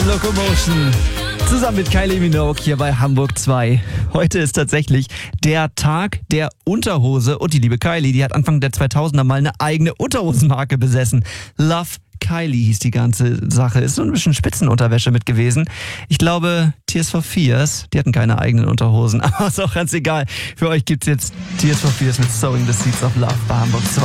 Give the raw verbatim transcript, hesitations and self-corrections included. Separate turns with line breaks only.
Locomotion. Zusammen mit Kylie Minogue hier bei Hamburg zwei. Heute ist tatsächlich der Tag der Unterhose. Und die liebe Kylie, die hat Anfang der zweitausender mal eine eigene Unterhosenmarke besessen. Love Kylie hieß die ganze Sache. Ist so ein bisschen Spitzenunterwäsche mit gewesen. Ich glaube, Tears for Fears, die hatten keine eigenen Unterhosen. Aber ist auch ganz egal. Für euch gibt's jetzt Tears for Fears mit Sowing the Seeds of Love bei Hamburg zwei.